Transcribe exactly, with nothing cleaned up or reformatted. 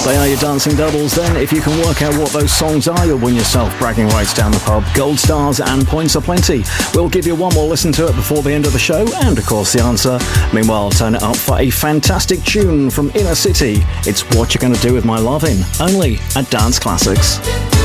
They are your dancing doubles. Then, if you can work out what those songs are, you'll win yourself bragging rights down the pub, gold stars and points aplenty. We'll give you one more listen to it before the end of the show, and of course the answer. Meanwhile, turn it up for a fantastic tune from Inner City. It's What You're Gonna Do With My Lovin', only at Dance Classics.